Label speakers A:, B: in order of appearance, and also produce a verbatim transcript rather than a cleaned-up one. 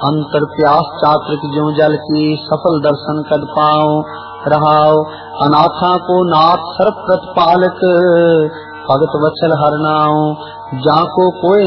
A: अंतर प्यास चातृक ज्यों जल की सफल दर्शन कद पाओ रहाओ। अनाथा को नाथ सर्व प्रतिपालक भगत वत्सल हरनाओ। जाको कोय